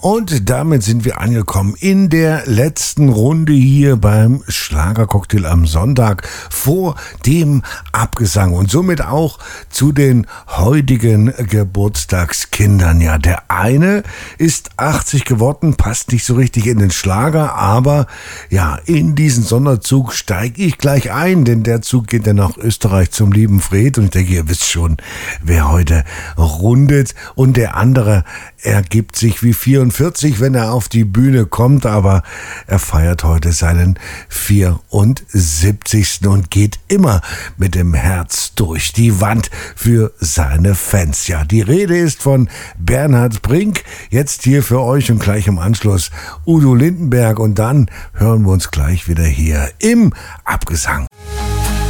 Und damit sind wir angekommen in der letzten Runde hier beim Schlagercocktail am Sonntag vor dem Abgesang und somit auch zu den heutigen Geburtstagskindern. Ja, der eine ist 80 geworden, passt nicht so richtig in den Schlager, aber ja, in diesen Sonderzug steige ich gleich ein, denn der Zug geht dann nach Österreich zum lieben Fred und ich denke, ihr wisst schon, wer heute rundet, und der andere ergibt sich wie 44, wenn er auf die Bühne kommt, aber er feiert heute seinen 74. und geht immer mit dem Herz durch die Wand für seine Fans. Ja, die Rede ist von Bernhard Brink, jetzt hier für euch und gleich im Anschluss Udo Lindenberg und dann hören wir uns gleich wieder hier im Abgesang.